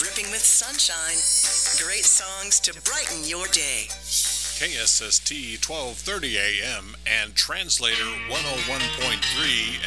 dripping with sunshine. Great songs to brighten your day. KSST 1230 AM and Translator 101.3